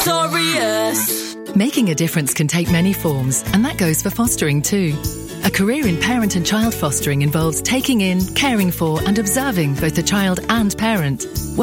victorious. Making a difference can take many forms, and that goes for fostering too. A career in parent and child fostering involves taking in, caring for and observing both the child and parent.